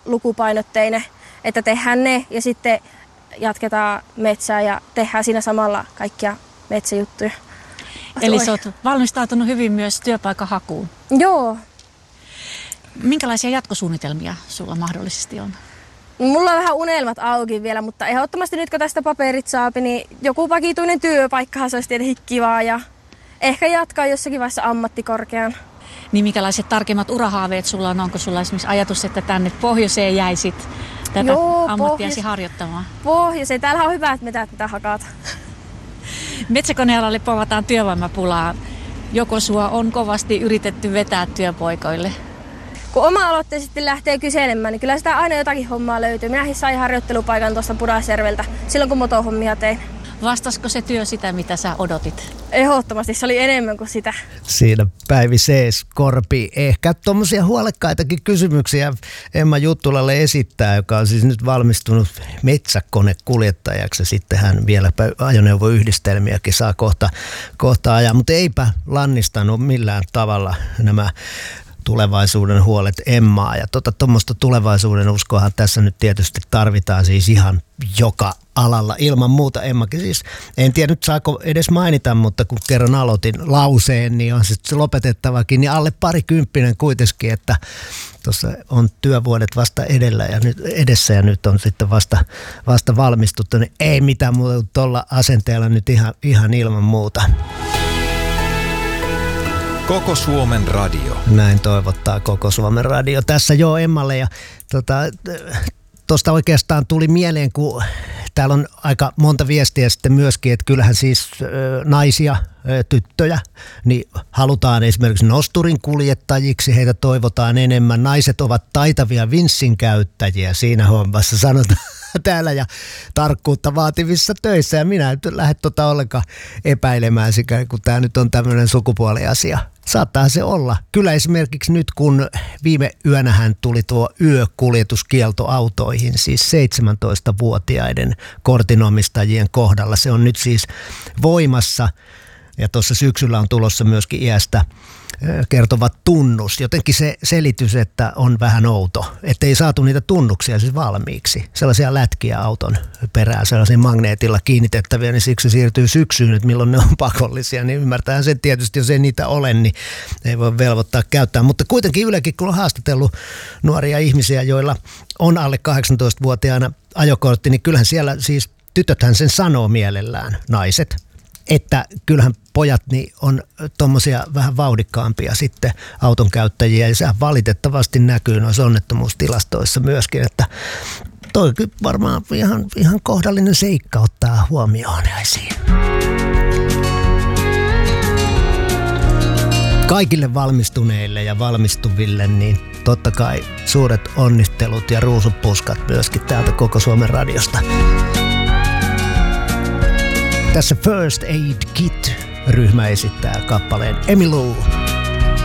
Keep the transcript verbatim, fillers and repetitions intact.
lukupainotteinen, että tehdään ne ja sitten jatketaan metsää ja tehdään siinä samalla kaikkia metsäjuttuja. Eli sä oot valmistautunut hyvin myös työpaikan hakuun. Joo. Minkälaisia jatkosuunnitelmia sulla mahdollisesti on? Mulla on vähän unelmat auki vielä, mutta ehdottomasti nyt kun tästä paperit saapi, niin joku vakituinen työpaikkahan se olisi tietenkin kivaa ja ehkä jatkaa jossakin vaiheessa ammattikorkean. Niin minkälaiset tarkemmat urahaaveet sulla on? Onko sulla esimerkiksi ajatus, että tänne pohjoiseen jäisit tätä Joo, ammattiasi pohjois- harjoittamaan? Pohjoiseen. Täällä on hyvät metsät, mitä hakata. Metsäkonealalle povataan työvoimapulaa. Joko sua on kovasti yritetty vetää työpoikoille? Kun oma-aloitteisesti lähtee kyselemään, niin kyllä sitä aina jotakin hommaa löytyy. Minäkin sain harjoittelupaikan tuosta Pudasjärveltä silloin, kun motohommia tein. Vastasko se työ sitä, mitä sä odotit? Ehdottomasti, se oli enemmän kuin sitä. Siinä Päivi Sees Korpi ehkä tuommoisia huolekkaitakin kysymyksiä Emma Juttulalle esittää, joka on siis nyt valmistunut metsäkonekuljettajaksi. Sitten hän vielä ajoneuvoyhdistelmiäkin saa kohta, kohta ajaa, mutta eipä lannistanut millään tavalla nämä tulevaisuuden huolet Emmaa. Ja tuommoista tota, tulevaisuuden uskoahan tässä nyt tietysti tarvitaan siis ihan joka alalla. Ilman muuta Emmakin siis, en tiedä nyt saako edes mainita, mutta kun kerran aloitin lauseen, niin on se lopetettavakin, niin alle parikymppinen kuitenkin, että tuossa on työvuodet vasta edellä ja nyt edessä ja nyt on sitten vasta, vasta valmistuttu, niin ei mitään muuta tuolla asenteella nyt ihan, ihan ilman muuta. Koko Suomen radio. Näin toivottaa Koko Suomen radio. Tässä jo Emmalle ja tota, tuosta oikeastaan tuli mieleen, kun täällä on aika monta viestiä sitten myöskin, että kyllähän siis ö, naisia, ö, tyttöjä, niin halutaan esimerkiksi nosturin kuljettajiksi, heitä toivotaan enemmän. Naiset ovat taitavia vinssin käyttäjiä siinä hommassa, sanotaan täällä ja tarkkuutta vaativissa töissä. Ja minä en lähde tuota ollenkaan epäilemään sitä, kun tämä nyt on tämmöinen sukupuoliasia. Saattaa se olla. Kyllä esimerkiksi nyt, kun viime yönähän tuli tuo yökuljetuskielto autoihin, siis seitsemäntoistavuotiaiden kortinomistajien kohdalla. Se on nyt siis voimassa ja tuossa syksyllä on tulossa myöskin iästä kertova tunnus. Jotenkin se selitys, että on vähän outo, ettei saatu niitä tunnuksia siis valmiiksi. Sellaisia lätkiä auton perään, sellaisia magneetilla kiinnitettäviä, niin siksi siirtyy syksyyn, että milloin ne on pakollisia. Niin ymmärtää sen tietysti, jos ei niitä ole, niin ei voi velvoittaa käyttää. Mutta kuitenkin Ylekin, kun on haastatellut nuoria ihmisiä, joilla on alle kahdeksantoistavuotiaana ajokortti, niin kyllähän siellä siis tytöthän sen sanoo mielellään, naiset, että kyllähän pojat niin on tommosia vähän vauhdikkaampia sitten auton käyttäjiä ja se valitettavasti näkyy noissa onnettomuustilastoissa myöskin, että toi varmaan ihan, ihan kohdallinen seikka ottaa huomioon esiin. Kaikille valmistuneille ja valmistuville niin totta kai suuret onnittelut ja ruusupuskat myöskin täältä Koko Suomen radiosta. Tässä First Aid Kit -ryhmä esittää kappaleen Emmylou.